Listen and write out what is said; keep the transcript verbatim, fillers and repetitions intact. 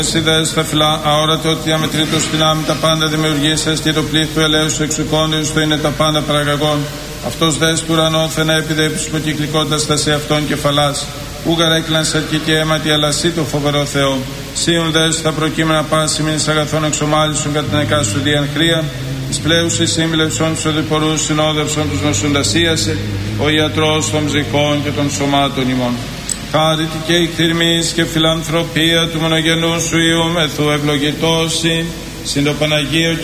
Ιδέες στα φυλά, αόρατο ότι αμετρήτως δυνάμει τα πάντα δημιουργήσας και το πλήθου ελέους εξουκόντες το είναι τα πάντα παραγαγών. Αυτός δες του ουρανό θενέπιδε επί σποκυκλικότητας τα σε αυτόν κεφαλάς. Ούγαρα έκλανς αρκική αίματι, αλλά σύ το φοβερό Θεό. Σύουν δες τα προκείμενα πάση μήνες αγαθών εξομάλισουν κατά την εκά σου διαν χρία. Εις πλέουσης σύμπλευσον τους οδηπορούς συνόδευσον τους νοσούντασίασε. Ο ιατρός των ψυχών και των σωμάτων ημών. Χάρητη και η θυρμής και φιλανθρωπία του μονογενού σου Υιού μεθού ευλογητώσει συν το Παναγίο